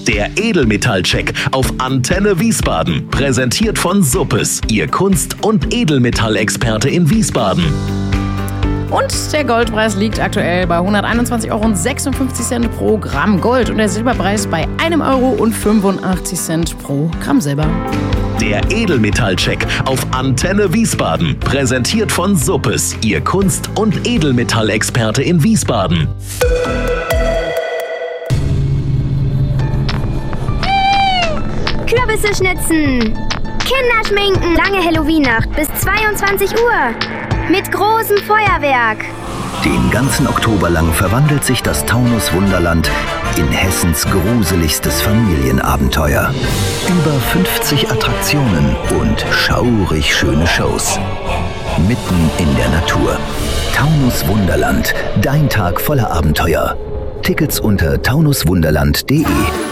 Der Edelmetallcheck auf Antenne Wiesbaden. Präsentiert von Suppes, Ihr Kunst- und Edelmetallexperte in Wiesbaden. Und der Goldpreis liegt aktuell bei 121,56 € pro Gramm Gold und der Silberpreis bei 1,85 € pro Gramm Silber. Der Edelmetallcheck auf Antenne Wiesbaden. Präsentiert von Suppes, Ihr Kunst- und Edelmetallexperte in Wiesbaden. Kürbisse schnitzen, Kinder schminken, lange Halloween-Nacht bis 22 Uhr mit großem Feuerwerk. Den ganzen Oktober lang verwandelt sich das Taunus Wunderland in Hessens gruseligstes Familienabenteuer. Über 50 Attraktionen und schaurig schöne Shows. Mitten in der Natur. Taunus Wunderland, dein Tag voller Abenteuer. Tickets unter taunuswunderland.de